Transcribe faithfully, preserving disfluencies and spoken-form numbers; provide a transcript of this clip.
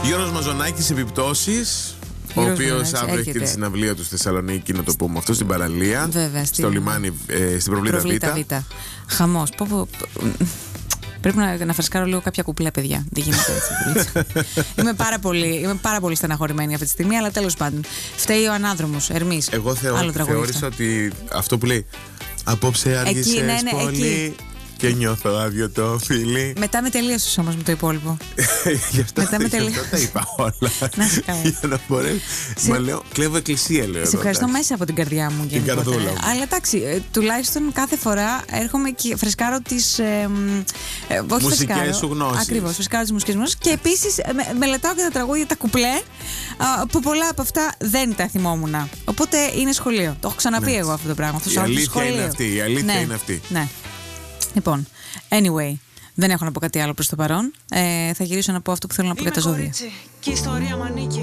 Γιώργος Μαζονάκης, επιπτώσεις. Ο οποίος αύριο έχει τη συναυλία του στη Θεσσαλονίκη, να το πούμε αυτό, στην παραλία. Βέβαια, στο λιμάνι, ε, στην Προβλήτα Β. Χαμός. Πω, πω, πρέπει να, να φρεσκάρω λίγο κάποια κουπλέ, παιδιά. Δεν γίνεται έτσι. είμαι, πάρα πολύ, είμαι πάρα πολύ στεναχωρημένη αυτή τη στιγμή, αλλά τέλος πάντων. Φταίει ο ανάδρομος, Ερμής. Εγώ θεω, θεώρησα ότι αυτό που λέει απόψε άργησες ναι, ναι, πολύ. Εκεί. Και νιώθω άδειο το φίλι. Μετά με τελείωσες όμως με το υπόλοιπο. Γι' αυτό, Μετά με τελείωσες. Αυτό τα είπα όλα. Να σε καλά. Για να μπορέσω. Σε... Μα λέω, κλέβω εκκλησία, λέω. Σε ευχαριστώ εντάξει. Μέσα από την καρδιά μου. Την καρδούλα μου. Αλλά εντάξει, ε, τουλάχιστον κάθε φορά έρχομαι και φρεσκάρω τις. Ε, ε, όχι μουσικές σου γνώσεις. Ακριβώς, φρεσκάρω τις μουσικές μου γνώσεις. Και επίσης ε, με, μελετάω και τα τραγούδια, τα κουπλέ, α, που πολλά από αυτά δεν τα θυμόμουν. Οπότε είναι σχολείο. Το έχω ξαναπεί ναι. εγώ αυτό το πράγμα. Η αλήθεια είναι αυτή. Η αλήθεια είναι αυτή. Ναι. Λοιπόν, anyway, δεν έχω να πω κάτι άλλο προς το παρόν. Ε, θα γυρίσω να πω αυτό που θέλω να πω για τα ζώδια.